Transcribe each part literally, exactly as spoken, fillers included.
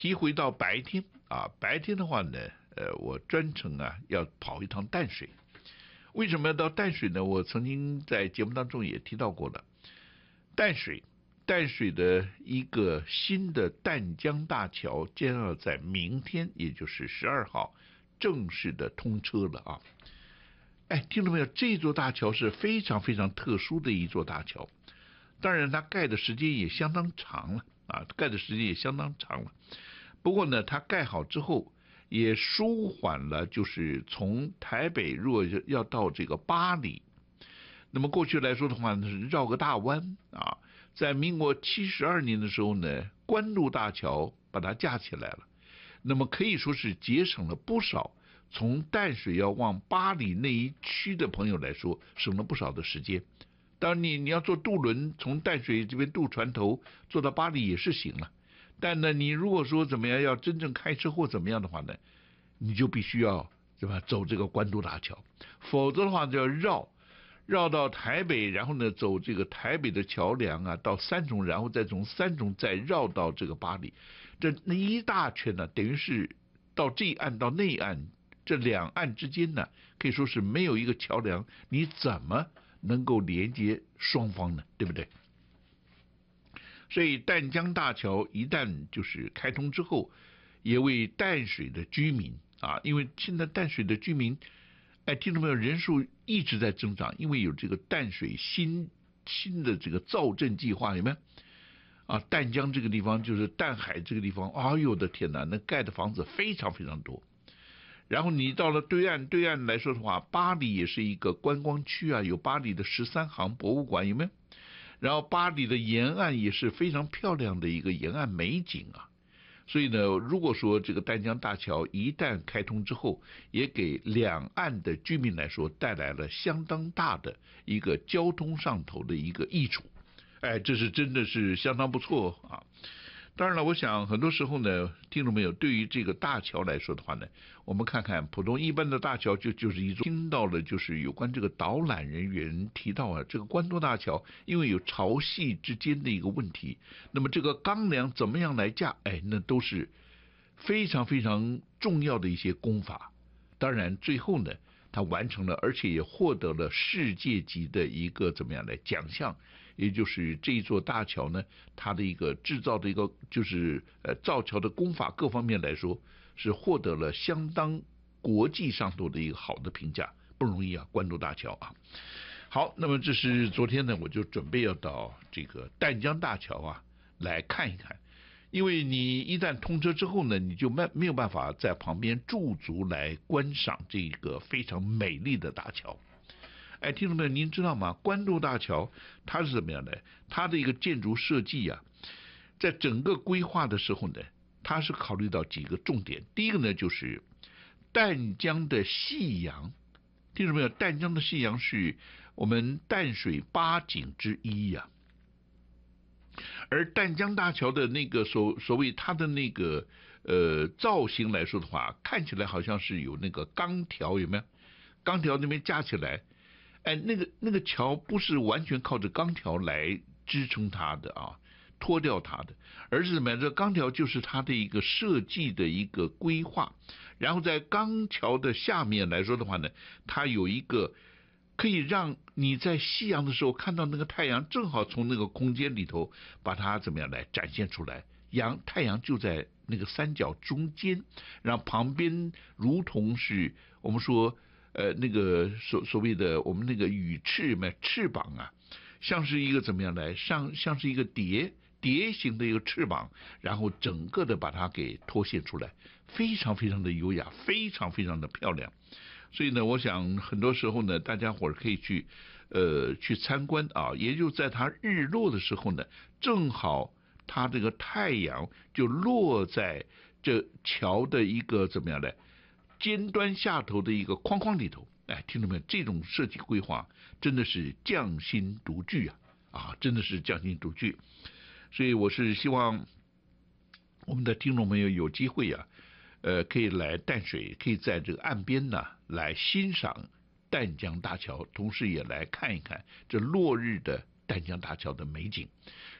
提回到白天啊，白天的话呢，呃，我专程啊要跑一趟淡水。为什么要到淡水呢？我曾经在节目当中也提到过了，淡水，淡水的一个新的淡江大桥将要在明天，也就是十二号正式的通车了啊。哎，听到没有？这座大桥是非常非常特殊的一座大桥，当然它盖的时间也相当长了啊，盖的时间也相当长了。不过呢，它盖好之后也舒缓了，就是从台北如果要到这个八里，那么过去来说的话呢，是绕个大弯啊。在民国七十二年的时候呢，关渡大桥把它架起来了，那么可以说是节省了不少从淡水要往八里那一区的朋友来说，省了不少的时间。当然你你要坐渡轮从淡水这边渡船头坐到八里也是行了，但呢，你如果说怎么样要真正开车或怎么样的话呢，你就必须要对吧走这个关渡大桥，否则的话就要绕绕到台北，然后呢走这个台北的桥梁啊，到三重，然后再从三重再绕到这个八里，这那一大圈呢，等于是到这一岸到那一岸，这两岸之间呢，可以说是没有一个桥梁，你怎么能够连接双方呢？对不对？所以淡江大桥一旦就是开通之后，也为淡水的居民啊，因为现在淡水的居民，哎，听到没有？人数一直在增长，因为有这个淡水新新的这个造镇计划，有没有？啊，淡江这个地方就是淡海这个地方，哎呦我的天哪，那盖的房子非常非常多。然后你到了对岸，对岸来说的话，八里也是一个观光区啊，有八里的十三行博物馆，有没有？然后八里的沿岸也是非常漂亮的一个沿岸美景啊。所以呢，如果说这个淡江大桥一旦开通之后，也给两岸的居民来说带来了相当大的一个交通上头的一个益处，哎，这是真的是相当不错啊。当然了，我想很多时候呢，听众朋友对于这个大桥来说的话呢，我们看看普通一般的大桥就就是一座，听到了就是有关这个导览人员提到啊，这个关渡大桥因为有潮汐之间的一个问题，那么这个钢梁怎么样来架，哎，那都是非常非常重要的一些工法。当然最后呢，他完成了，而且也获得了世界级的一个怎么样的奖项，也就是这一座大桥呢，它的一个制造的一个就是呃造桥的工法各方面来说，是获得了相当国际上头的一个好的评价，不容易啊，关渡大桥啊。好，那么这是昨天呢，我就准备要到这个淡江大桥啊来看一看。因为你一旦通车之后呢，你就没没有办法在旁边驻足来观赏这个非常美丽的大桥。哎，听众朋友，您知道吗？关渡大桥它是怎么样的？它的一个建筑设计啊，在整个规划的时候呢，它是考虑到几个重点。第一个呢，就是淡江的夕阳。听众朋友，淡江的夕阳是我们淡水八景之一呀、啊。而淡江大桥的那个所所谓它的那个呃造型来说的话，看起来好像是有那个钢条，有没有？钢条那边架起来，哎，那个那个桥不是完全靠着钢条来支撑它的啊，脱掉它的，而是怎么样？这钢条就是它的一个设计的一个规划，然后在钢桥的下面来说的话呢，它有一个可以让你在夕阳的时候看到那个太阳正好从那个空间里头把它怎么样来展现出来，阳太阳就在那个三角中间，让旁边如同是我们说呃那个所所谓的我们那个羽翅嘛翅膀啊，像是一个怎么样来像像是一个蝶蝶形的一个翅膀，然后整个的把它给脱现出来，非常非常的优雅，非常非常的漂亮。所以呢，我想很多时候呢，大家伙可以去呃去参观啊，也就在它日落的时候呢，正好它这个太阳就落在这桥的一个怎么样的尖端下头的一个框框里头。哎，听众们，这种设计规划真的是匠心独具啊啊，真的是匠心独具。所以我是希望我们的听众朋友有机会啊。呃，可以来淡水，可以在这个岸边呢来欣赏淡江大桥，同时也来看一看这落日的淡江大桥的美景。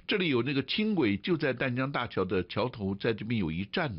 这里有那个轻轨就在淡江大桥的桥头，在这边有一站呢。